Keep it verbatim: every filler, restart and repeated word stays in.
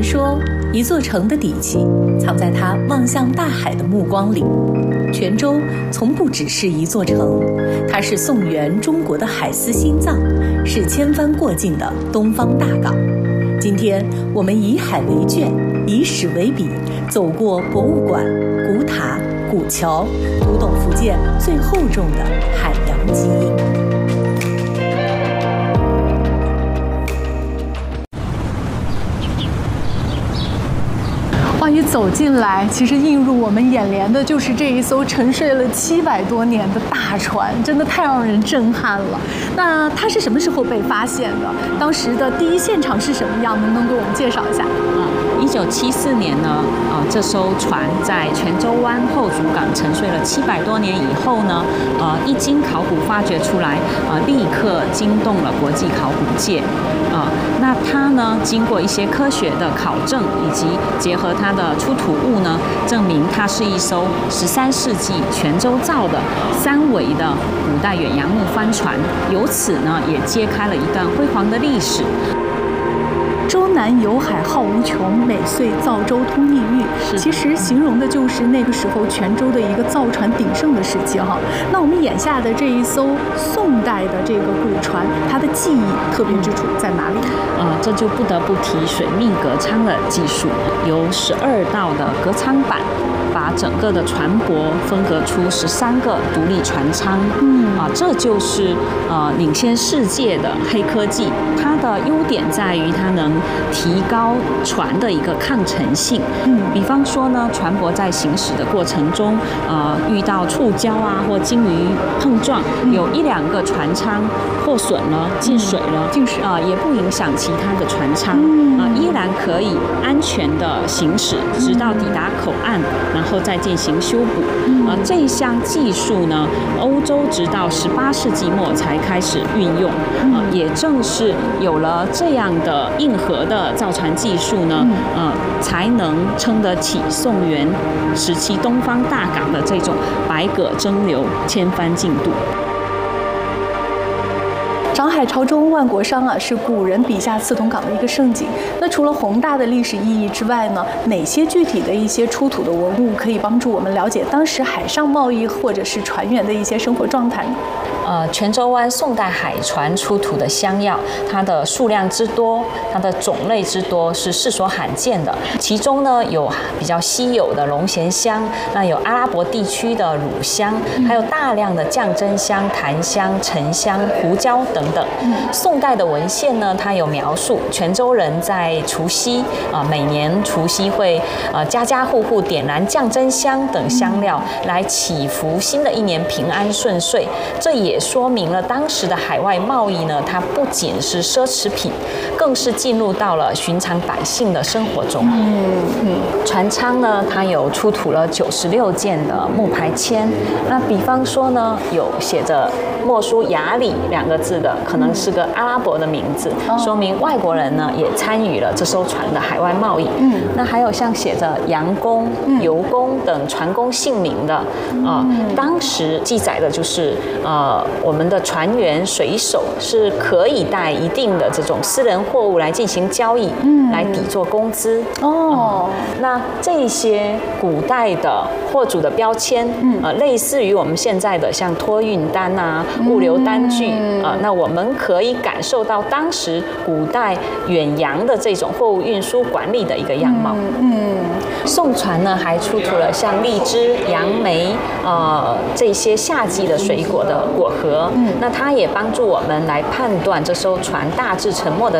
说，一座城的底气藏在它望向大海的目光里。泉州从不只是一座城，它是宋元中国的海丝心脏，是千帆过境的东方大港。今天我们以海为卷，以史为笔，走过博物馆、古塔、古桥，读懂福建最厚重的海洋基因。 一走进来，其实映入我们眼帘的就是这一艘沉睡了七百多年的大船，真的太让人震撼了。那它是什么时候被发现的？当时的第一现场是什么样？能不能给我们介绍一下？ 嗯，一九七四年呢，呃，这艘船在泉州湾后主港沉睡了七百多年以后呢，呃，一经考古发掘出来，呃，立刻惊动了国际考古界。呃，那它呢，经过一些科学的考证，以及结合它的出土物呢，证明它是一艘十三世纪泉州造的三桅的古代远洋木帆船，由此呢，也揭开了一段辉煌的历史。 舟南有海浩无穷，每岁造舟通异域。其实形容的就是那个时候泉州的一个造船鼎盛的时期哈。那我们眼下的这一艘宋代的这个古船，它的技艺特别之处在哪里？ 呃，这就不得不提水密隔舱的技术，有十二道的隔舱板，把整个的船舶分隔出十三个独立船舱。嗯啊，这就是呃领先世界的黑科技。它的优点在于它能提高船的一个抗沉性。嗯，比方说呢，船舶在行驶的过程中，呃，遇到触礁啊或鲸鱼碰撞，嗯、有一两个船舱破损了、进水了， 进水啊、呃，也不影响其他的船舱，啊、呃，依然可以安全的行驶，直到抵达口岸，然后再进行修补。啊、呃，这一项技术呢，欧洲直到十八世纪末才开始运用。啊、呃，也正是有了这样的硬核的造船技术呢，呃，才能撑得起宋元时期东方大港的这种百舸争流、千帆竞渡。 长海潮中万国商啊，是古人笔下刺桐港的一个盛景。那除了宏大的历史意义之外呢，哪些具体的一些出土的文物可以帮助我们了解当时海上贸易或者是船员的一些生活状态呢？ 呃，泉州湾宋代海船出土的香药，它的数量之多，它的种类之多，是世所罕见的。其中呢，有比较稀有的龙涎香，那有阿拉伯地区的乳香，还有大量的降真香、檀香、沉香、胡椒等等。宋代的文献呢，它有描述泉州人在除夕啊、呃，每年除夕会呃家家户户点燃降真香等香料，来祈福新的一年平安顺遂。这也也说明了当时的海外贸易呢，它不仅是奢侈品，更是进入到了寻常百姓的生活中。嗯嗯，船舱呢，它有出土了九十六件的木牌签。那比方说呢，有写着墨书雅里两个字的，可能是个阿拉伯的名字，嗯、说明外国人呢也参与了这艘船的海外贸易。嗯，那还有像写着洋工、嗯、油工等船工姓名的，啊、呃，嗯、当时记载的就是呃。我们的船员、水手是可以带一定的这种私人货物来进行交易，嗯，来抵作工资。哦、嗯，那这些古代的货主的标签，嗯，呃，类似于我们现在的像托运单啊、物流单据，嗯、呃，那我们可以感受到当时古代远洋的这种货物运输管理的一个样貌。嗯，嗯宋船呢还出土了像荔枝、杨梅，呃，这些夏季的水果的果核。嗯，那它也帮助我们来判断这艘船大致沉没的